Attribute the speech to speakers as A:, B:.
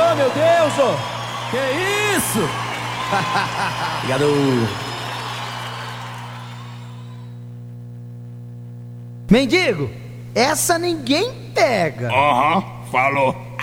A: Oh, meu Deus, oh. Que isso? Obrigado.
B: Mendigo, essa ninguém pega.
C: Aham, falou.